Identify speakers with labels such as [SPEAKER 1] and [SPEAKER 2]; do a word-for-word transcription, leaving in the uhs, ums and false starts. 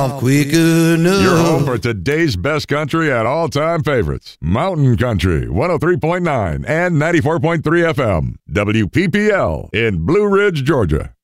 [SPEAKER 1] quick enough.
[SPEAKER 2] Your home for today's best country and all-time favorites. Mountain Country, one oh three point nine and ninety-four point three F M. W P P L in Blue Ridge, Georgia.